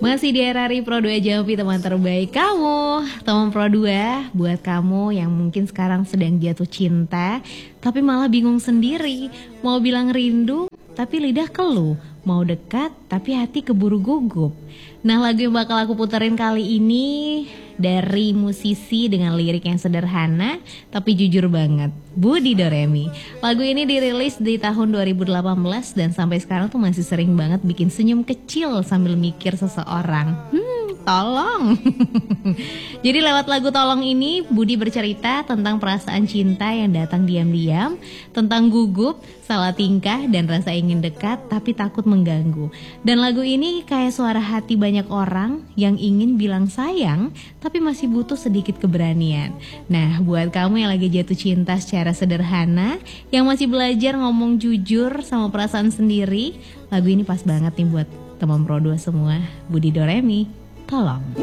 Masih di RRI Pro 2 Jampi, teman terbaik kamu. Teman Pro 2, buat kamu yang mungkin sekarang sedang jatuh cinta tapi malah bingung sendiri. Mau bilang rindu tapi lidah keluh, mau dekat tapi hati keburu gugup. Nah, lagu yang bakal aku puterin kali ini dari musisi dengan lirik yang sederhana tapi jujur banget, Budi Doremi. Lagu ini dirilis di tahun 2018 dan sampai sekarang tuh masih sering banget bikin senyum kecil sambil mikir seseorang. Tolong. Jadi lewat lagu Tolong ini, Budi bercerita tentang perasaan cinta yang datang diam-diam, tentang gugup, salah tingkah, dan rasa ingin dekat tapi takut mengganggu. Dan lagu ini kayak suara hati banyak orang yang ingin bilang sayang tapi masih butuh sedikit keberanian. Nah, buat kamu yang lagi jatuh cinta secara sederhana, yang masih belajar ngomong jujur sama perasaan sendiri, lagu ini pas banget nih buat teman Pro 2 semua. Budi Doremi, Tolong.